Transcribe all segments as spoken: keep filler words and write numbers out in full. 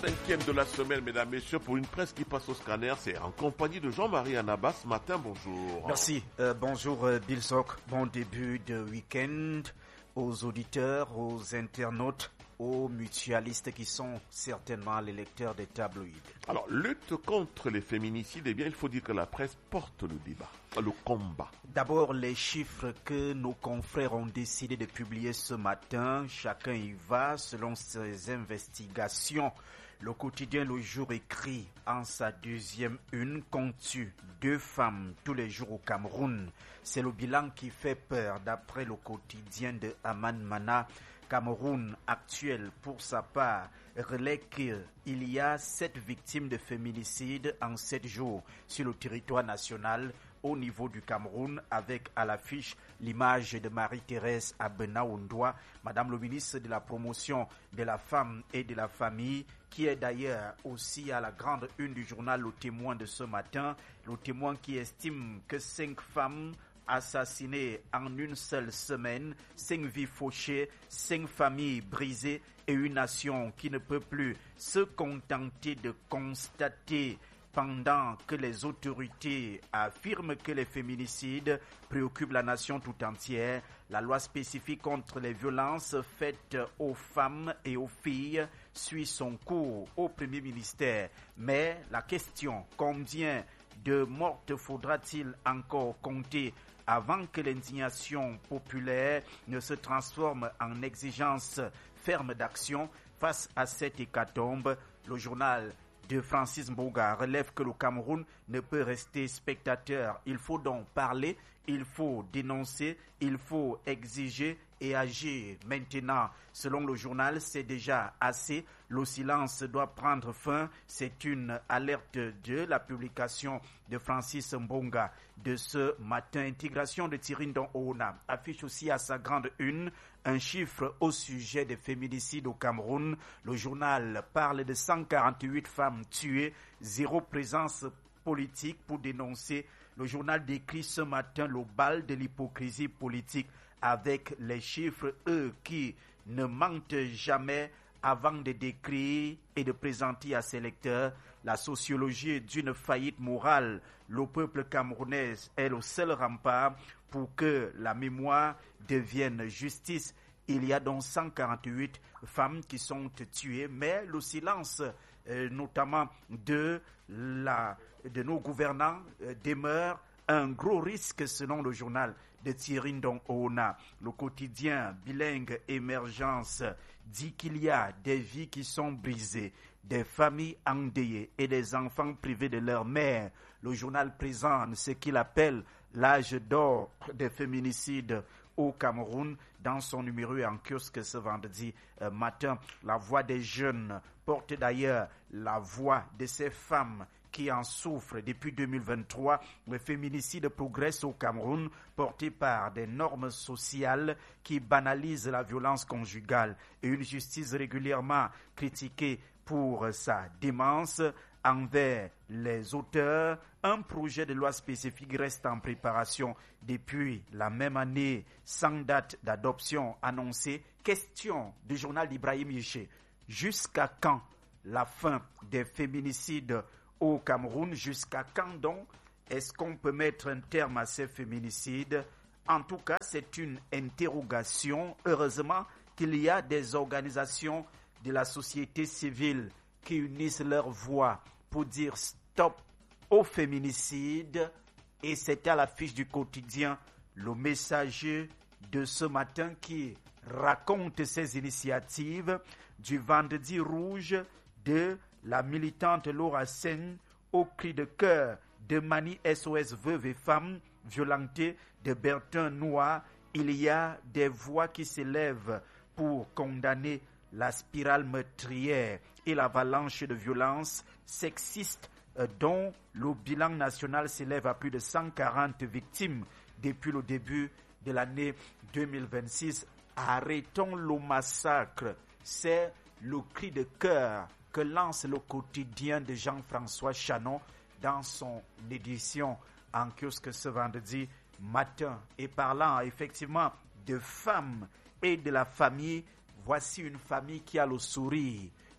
Cinquième de la semaine, mesdames, messieurs, pour une presse qui passe au scanner, c'est en compagnie de Jean-Marie Anaba ce matin. Bonjour. Merci. Euh, bonjour euh, Bill Sok. Bon début de week-end aux auditeurs, aux internautes, aux mutualistes qui sont certainement les lecteurs des tabloïds. Alors, lutte contre les féminicides, eh bien, il faut dire que la presse porte le débat, le combat. D'abord, les chiffres que nos confrères ont décidé de publier ce matin, chacun y va selon ses investigations. Le quotidien Le Jour écrit en sa deuxième une qu'on tue deux femmes tous les jours au Cameroun. C'est le bilan qui fait peur d'après le quotidien de Aman Mana. Cameroun actuel, pour sa part, relaie qu'il y a sept victimes de féminicide en sept jours sur le territoire national au niveau du Cameroun, avec à l'affiche l'image de Marie-Thérèse Abena Ondoa, Madame le ministre de la Promotion de la Femme et de la Famille, qui est d'ailleurs aussi à la grande une du journal Le Témoin de ce matin. Le Témoin qui estime que cinq femmes assassinées en une seule semaine, cinq vies fauchées, cinq familles brisées et une nation qui ne peut plus se contenter de constater pendant que les autorités affirment que les féminicides préoccupent la nation tout entière. La loi spécifique contre les violences faites aux femmes et aux filles suit son cours au Premier ministère. Mais la question, combien de mortes faudra-t-il encore compter avant que l'indignation populaire ne se transforme en exigence ferme d'action face à cette hécatombe? Le journal de Francis Mbouga relève que le Cameroun ne peut rester spectateur. Il faut donc parler, il faut dénoncer, il faut exiger et agir. Maintenant, selon le journal, c'est déjà assez. Le silence doit prendre fin. C'est une alerte de la publication de Francis Mbonga de ce matin. Intégration de Tirindon Oona affiche aussi à sa grande une un chiffre au sujet des féminicides au Cameroun. Le journal parle de cent quarante-huit femmes tuées, zéro présence politique pour dénoncer. Le journal décrit ce matin le bal de l'hypocrisie politique avec les chiffres, eux, qui ne mentent jamais avant de décrire et de présenter à ses lecteurs la sociologie d'une faillite morale. Le peuple camerounais est le seul rempart pour que la mémoire devienne justice. Il y a donc cent quarante-huit femmes qui sont tuées, mais le silence, euh, notamment de, la, de nos gouvernants, euh, demeure un gros risque selon le journal de Tirindon Oona. Le quotidien bilingue Émergence dit qu'il y a des vies qui sont brisées, des familles endeuillées et des enfants privés de leur mère. Le journal présente ce qu'il appelle l'âge d'or des féminicides au Cameroun dans son numéro en kiosque ce vendredi euh, matin. La voix des jeunes porte d'ailleurs la voix de ces femmes qui en souffrent depuis deux mille vingt-trois. Le féminicide progresse au Cameroun, porté par des normes sociales qui banalisent la violence conjugale et une justice régulièrement critiquée pour sa démence envers les auteurs. Un projet de loi spécifique reste en préparation depuis la même année, sans date d'adoption annoncée. Question du journal d'Ibrahim Yéché. Jusqu'à quand la fin des féminicides au Cameroun? Jusqu'à quand donc est-ce qu'on peut mettre un terme à ces féminicides? En tout cas, c'est une interrogation. Heureusement qu'il y a des organisations de la société civile qui unissent leurs voix pour dire stop au féminicide. Et c'est à l'affiche du quotidien Le Messager de ce matin qui raconte ces initiatives du Vendredi rouge de la militante Laura Sen au cri de cœur de Mani S O S Veuves et Femmes violentées de Bertin Noir. Il y a des voix qui s'élèvent pour condamner la spirale meurtrière et l'avalanche de violences sexistes dont le bilan national s'élève à plus de cent quarante victimes depuis le début de l'année deux mille vingt-six. Arrêtons le massacre. C'est le cri de cœur que lance le quotidien de Jean-François Chanon dans son édition en kiosque ce vendredi matin. Et parlant effectivement de femmes et de la famille, voici une famille qui a le sourire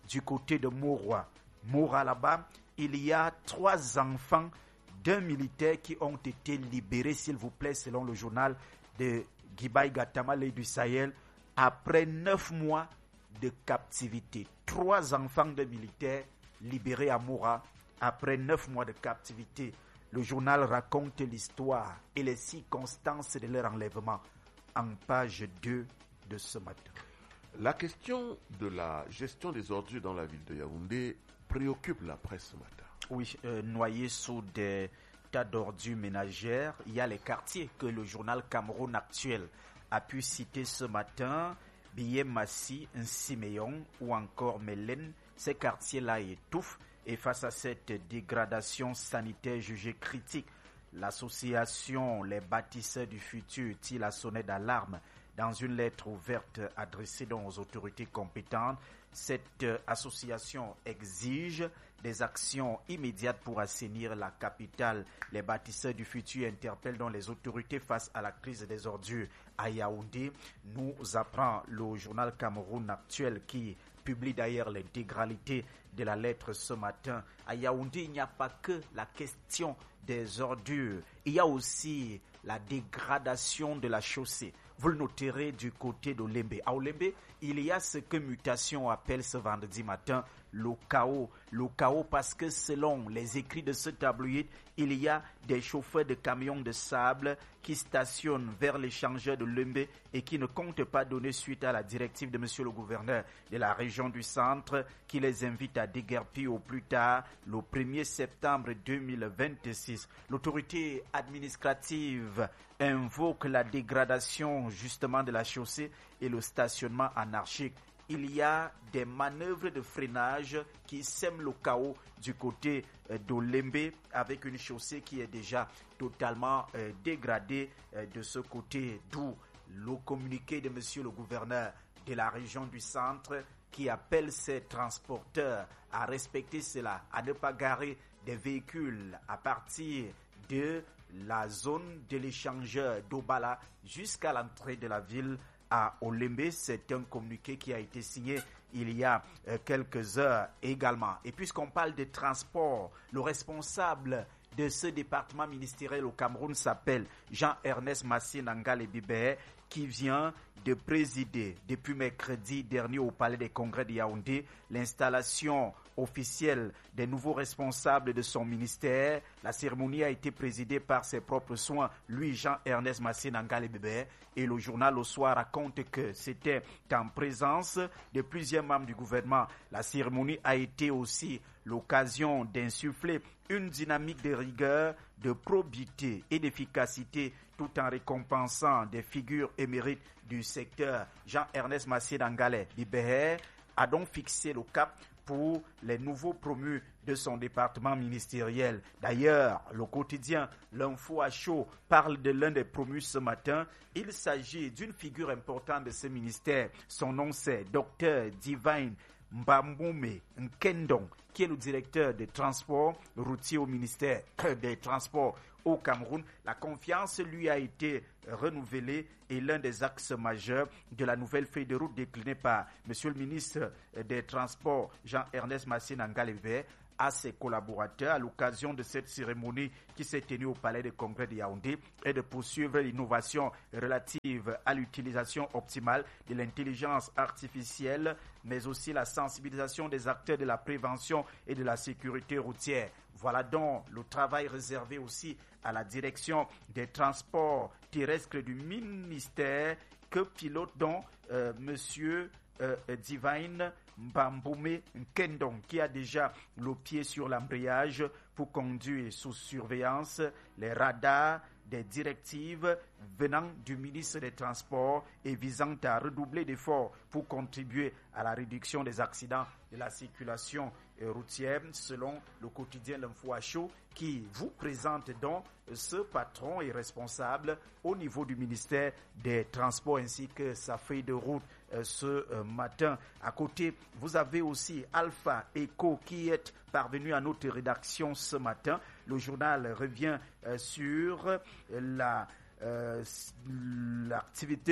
du côté de Moroa. Mora là-bas, il y a trois enfants d'un militaire qui ont été libérés, s'il vous plaît, selon le journal de Gibai Gatama, l'œil du Sahel, après neuf mois de captivité. Trois enfants de militaires libérés à Mora après neuf mois de captivité. Le journal raconte l'histoire et les circonstances de leur enlèvement en page deux de ce matin. La question de la gestion des ordures dans la ville de Yaoundé préoccupe la presse ce matin. Oui, euh, noyés sous des tas d'ordures ménagères, il y a les quartiers que le journal Cameroun Actuel a pu citer ce matin, Biyé-Massi, Nsimeyon ou encore Mélène. Ces quartiers-là étouffent et face à cette dégradation sanitaire jugée critique, l'association Les Bâtisseurs du Futur tire la sonnette d'alarme dans une lettre ouverte adressée donc aux autorités compétentes. Cette association exige des actions immédiates pour assainir la capitale. Les Bâtisseurs du Futur interpellent donc les autorités face à la crise des ordures à Yaoundé. Nous apprend le journal Cameroun Actuel qui publie d'ailleurs l'intégralité de la lettre ce matin. À Yaoundé, il n'y a pas que la question des ordures. Il y a aussi la dégradation de la chaussée. Vous le noterez du côté d'Olembe. À Olembe, il y a ce que Mutation appelle ce vendredi matin le chaos. Le chaos parce que selon les écrits de ce tabloïd, il y a des chauffeurs de camions de sable qui stationnent vers l'échangeur de Lembe et qui ne comptent pas donner suite à la directive de monsieur le gouverneur de la région du centre qui les invite à déguerpir au plus tard le premier septembre deux mille vingt-six. L'autorité administrative invoque la dégradation justement de la chaussée et le stationnement anarchique. Il y a des manœuvres de freinage qui sèment le chaos du côté d'Olembe avec une chaussée qui est déjà totalement euh, dégradée euh, de ce côté, d'où le communiqué de monsieur le gouverneur de la région du centre qui appelle ses transporteurs à respecter cela, à ne pas garer des véhicules à partir de la zone de l'échangeur d'Obala jusqu'à l'entrée de la ville à Olembe. C'est un communiqué qui a été signé il y a euh, quelques heures également. Et puisqu'on parle de transport, le responsable de ce département ministériel au Cameroun s'appelle Jean-Ernest Massé Nangale Bibé, qui vient de présider depuis mercredi dernier au Palais des Congrès de Yaoundé l'installation officielle des nouveaux responsables de son ministère. La cérémonie a été présidée par ses propres soins, lui Jean-Ernest Massé Nangale Bibé, et le journal au soir raconte que c'était en présence de plusieurs membres du gouvernement. La cérémonie a été aussi l'occasion d'insuffler une dynamique de rigueur, de probité et d'efficacité tout en récompensant des figures émérites du secteur. Jean-Ernest Massé Nangale Bibé a donc fixé le cap pour les nouveaux promus de son département ministériel. D'ailleurs, le quotidien L'Info à chaud parle de l'un des promus ce matin. Il s'agit d'une figure importante de ce ministère. Son nom c'est Docteur Divine Mbamboume Nkendong, qui est le directeur des transports routiers au ministère des Transports au Cameroun. La confiance lui a été renouvelée et l'un des axes majeurs de la nouvelle feuille de route déclinée par monsieur le ministre des Transports Jean-Ernest Massé Nangale Bibé à ses collaborateurs à l'occasion de cette cérémonie qui s'est tenue au Palais des Congrès de Yaoundé et de poursuivre l'innovation relative à l'utilisation optimale de l'intelligence artificielle, mais aussi la sensibilisation des acteurs de la prévention et de la sécurité routière. Voilà donc le travail réservé aussi à la direction des transports terrestres du ministère que pilote donc euh, monsieur euh, Divine Mbamboume Nkendong, qui a déjà le pied sur l'embrayage pour conduire sous surveillance les radars des directives venant du ministre des Transports et visant à redoubler d'efforts pour contribuer à la réduction des accidents de la circulation routière, selon le quotidien L'Info à chaud, qui vous présente donc ce patron et responsable au niveau du ministère des Transports ainsi que sa feuille de route euh, ce euh, matin. À côté, vous avez aussi Alpha Echo qui est parvenu à notre rédaction ce matin. Le journal revient euh, sur la, euh, l'activité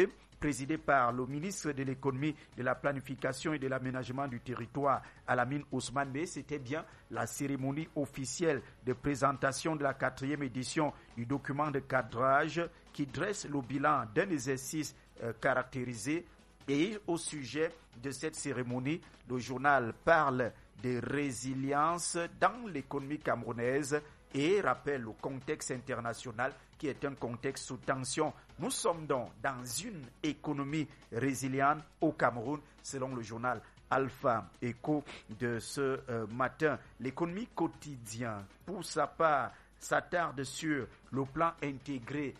présidée par le ministre de l'économie, de la planification et de l'aménagement du territoire, Alamine Ousmane. Mais c'était bien la cérémonie officielle de présentation de la quatrième édition du document de cadrage qui dresse le bilan d'un exercice euh, caractérisé. Et au sujet de cette cérémonie, le journal parle de résilience dans l'économie camerounaise et rappelle le contexte international qui est un contexte sous tension. Nous sommes donc dans une économie résiliente au Cameroun, selon le journal Alpha Echo de ce euh, matin. L'économie quotidienne, pour sa part, s'attarde sur le plan intégré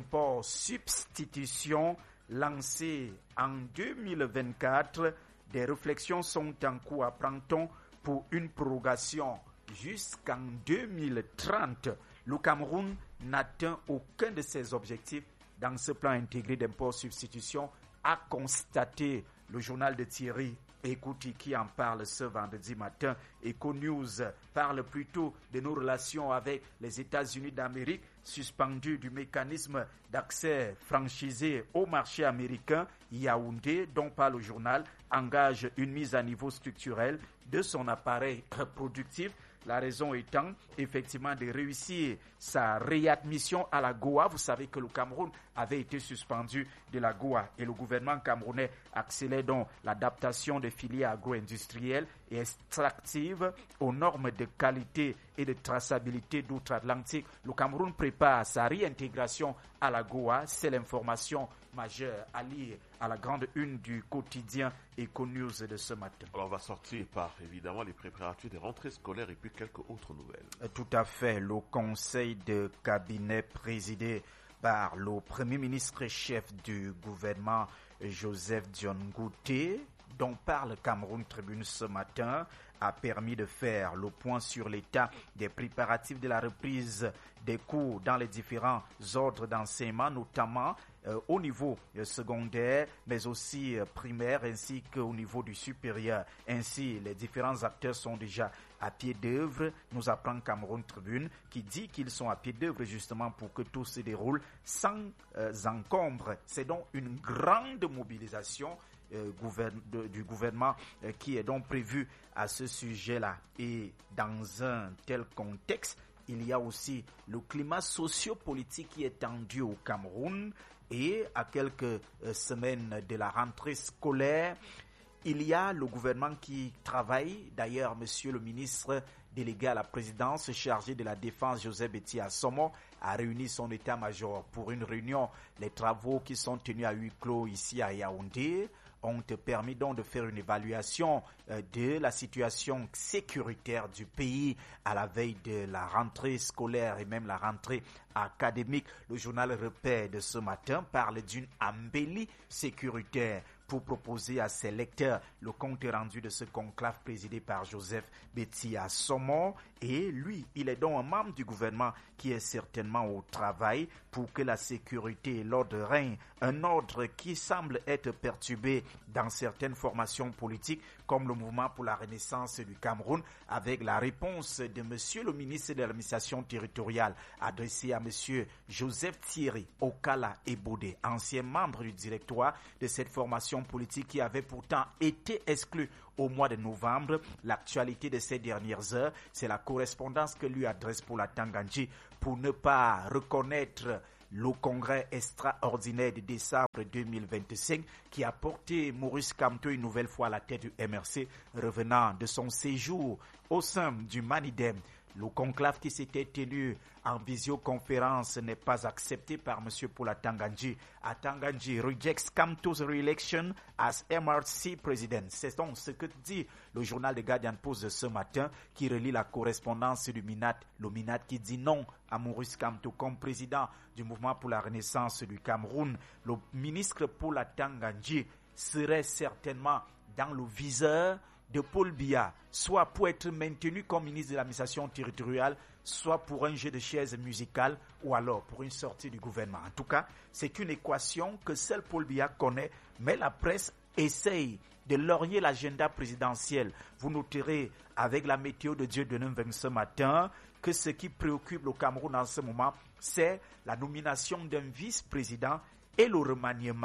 d'import-substitution lancé en deux mille vingt-quatre. Des réflexions sont en cours, apprend-on, pour une prorogation jusqu'en deux mille trente. Le Cameroun n'atteint aucun de ses objectifs dans ce plan intégré d'import-substitution, a constaté le journal de Thierry Ekouti qui en parle ce vendredi matin. EcoNews parle plutôt de nos relations avec les États-Unis d'Amérique, suspendues du mécanisme d'accès franchisé au marché américain. Yaoundé, dont parle le journal, engage une mise à niveau structurelle de son appareil productif. La raison étant effectivement de réussir sa réadmission à la Goa. Vous savez que le Cameroun avait été suspendu de la Goa et le gouvernement camerounais accélère donc l'adaptation des filières agro-industrielles et extractives aux normes de qualité et de traçabilité d'outre-Atlantique. Le Cameroun prépare sa réintégration à la Goa. C'est l'information majeure à lire à la grande une du quotidien EcoNews de ce matin. Alors on va sortir par évidemment les préparatifs des rentrées scolaires et puis quelques autres nouvelles. Tout à fait. Le conseil de cabinet présidé par le premier ministre chef du gouvernement Joseph Dion Ngouté, dont parle Cameroun Tribune ce matin, a permis de faire le point sur l'état des préparatifs de la reprise des cours dans les différents ordres d'enseignement, notamment euh, au niveau euh, secondaire, mais aussi euh, primaire, ainsi qu'au niveau du supérieur. Ainsi, les différents acteurs sont déjà à pied d'œuvre. Nous apprend Cameroun Tribune, qui dit qu'ils sont à pied d'œuvre justement pour que tout se déroule sans euh, encombre. C'est donc une grande mobilisation Euh, gouverne, de, du gouvernement euh, qui est donc prévu à ce sujet-là. Et dans un tel contexte, il y a aussi le climat socio-politique qui est tendu au Cameroun. Et à quelques euh, semaines de la rentrée scolaire, il y a le gouvernement qui travaille. D'ailleurs, monsieur le ministre délégué à la présidence chargé de la défense, Joseph Betty Assomo, a réuni son état-major pour une réunion. Les travaux qui sont tenus à huis clos ici à Yaoundé ont permis donc de faire une évaluation euh, de la situation sécuritaire du pays à la veille de la rentrée scolaire et même la rentrée académique. Le journal Repère de ce matin parle d'une embellie sécuritaire pour proposer à ses lecteurs le compte rendu de ce conclave présidé par Joseph Betty Assomo. Et lui, il est donc un membre du gouvernement qui est certainement au travail pour que la sécurité et l'ordre règnent. Un ordre qui semble être perturbé dans certaines formations politiques, comme le mouvement pour la renaissance du Cameroun, avec la réponse de monsieur le ministre de l'administration territoriale adressée à monsieur Joseph Thierry Okala Ebode, ancien membre du directoire de cette formation politique qui avait pourtant été exclu au mois de novembre. L'actualité de ces dernières heures, c'est la correspondance que lui adresse pour la Tangandji pour ne pas reconnaître le congrès extraordinaire de décembre deux mille vingt-cinq qui a porté Maurice Kamto une nouvelle fois à la tête du M R C, revenant de son séjour au sein du Manidem. Le conclave qui s'était tenu en visioconférence n'est pas accepté par M. Poula Tangandji. Tangandji rejects Kamto's re-election as M R C president. C'est donc ce que dit le journal de Guardian Post de ce matin qui relie la correspondance du MINAT. Le MINAT qui dit non à Maurice Kamto comme président du mouvement pour la renaissance du Cameroun. Le ministre Poula Tangandji serait certainement dans le viseur de Paul Biya, soit pour être maintenu comme ministre de l'administration territoriale, soit pour un jeu de chaises musicales ou alors pour une sortie du gouvernement. En tout cas, c'est une équation que seul Paul Biya connaît, mais la presse essaye de lorgner l'agenda présidentiel. Vous noterez avec la météo de Dieu de Nunveng ce matin que ce qui préoccupe le Cameroun en ce moment, c'est la nomination d'un vice-président et le remaniement.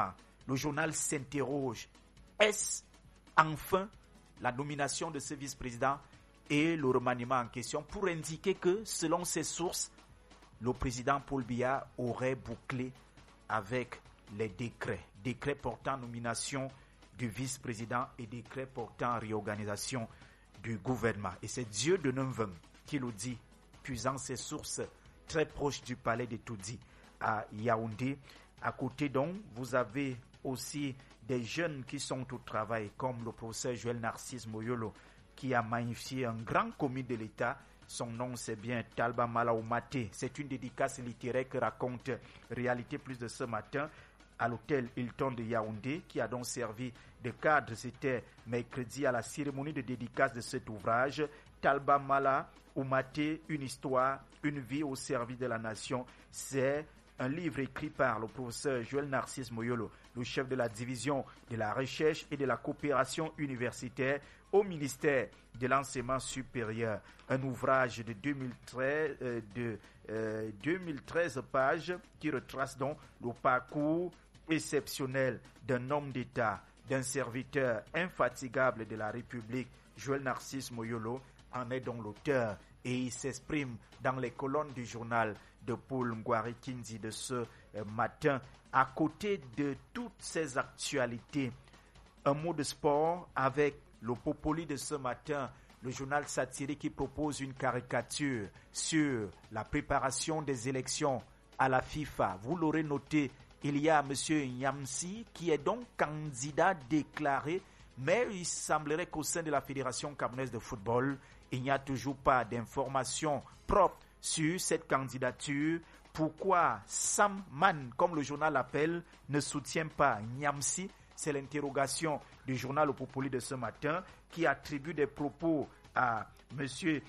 Le journal s'interroge, est-ce enfin la nomination de ce vice-président et le remaniement en question, pour indiquer que, selon ses sources, le président Paul Biya aurait bouclé avec les décrets. Décrets portant nomination du vice-président et décrets portant réorganisation du gouvernement. Et c'est Dieu de Nemveng qui le dit, puisant ses sources très proches du palais de Toudi à Yaoundé. À côté donc, vous avez aussi des jeunes qui sont au travail, comme le professeur Joël Narcisse Moyolo, qui a magnifié un grand commis de l'État. Son nom, c'est bien Talba Malaoumate. C'est une dédicace littéraire que raconte Réalité Plus de ce matin à l'hôtel Hilton de Yaoundé, qui a donc servi de cadre. C'était mercredi à la cérémonie de dédicace de cet ouvrage. Talba Malaoumate, une histoire, une vie au service de la nation. C'est un livre écrit par le professeur Joël Narcisse Moyolo, le chef de la division de la recherche et de la coopération universitaire au ministère de l'enseignement supérieur. Un ouvrage de deux mille treize, euh, de euh, deux mille treize pages qui retrace donc le parcours exceptionnel d'un homme d'État, d'un serviteur infatigable de la République. Joël Narcisse Moyolo en est donc l'auteur et il s'exprime dans les colonnes du journal de Paul Ngwari Kinzi de ce matin. À côté de toutes ces actualités, un mot de sport avec le Popoli de ce matin, le journal satirique qui propose une caricature sur la préparation des élections à la FIFA. Vous l'aurez noté, il y a M. Nyamsi qui est donc candidat déclaré, mais il semblerait qu'au sein de la Fédération camerounaise de football, il n'y a toujours pas d'informations propres sur cette candidature. Pourquoi Sam Man, comme le journal l'appelle, ne soutient pas Nyamsi? C'est l'interrogation du journal Le Popoli de ce matin qui attribue des propos à M.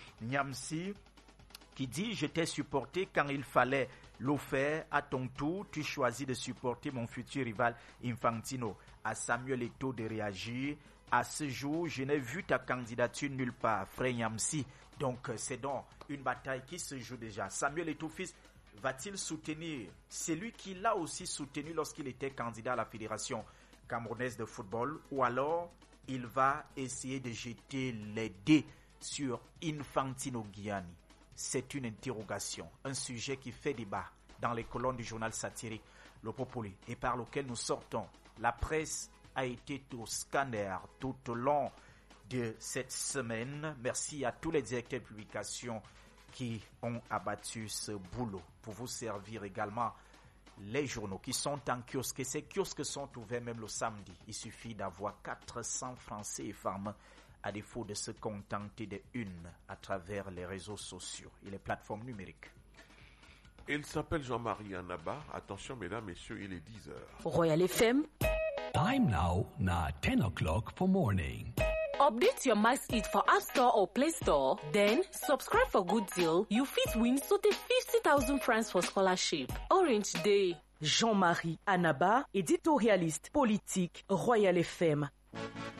Nyamsi qui dit « Je t'ai supporté quand il fallait le faire. À ton tour, tu choisis de supporter mon futur rival Infantino. » À Samuel Eto'o de réagir. À ce jour, je n'ai vu ta candidature nulle part, frère Nyamsi. Donc, c'est donc une bataille qui se joue déjà. Samuel Eto'o fils va-t-il soutenir celui qui l'a aussi soutenu lorsqu'il était candidat à la Fédération camerounaise de football, ou alors il va essayer de jeter les dés sur Infantino Guiani? C'est une interrogation, un sujet qui fait débat dans les colonnes du journal satirique Le Popoli et par lequel nous sortons. La presse a été au scanner tout au long de cette semaine. Merci à tous les directeurs de publication qui ont abattu ce boulot pour vous servir également les journaux qui sont en kiosque. Et ces kiosques sont ouverts même le samedi. Il suffit d'avoir quatre cents francs C F A à défaut de se contenter de une à travers les réseaux sociaux et les plateformes numériques. Il s'appelle Jean-Marie Anaba. Attention mesdames, messieurs, il est dix heures. Royal F M. Time now, na ten o'clock for morning. Update your MaxEat for App Store or Play Store. Then, subscribe for good deal. You fit win sotey fifty thousand francs for scholarship. Orange Day. Jean-Marie Anaba, éditorialiste politique, Royal F M.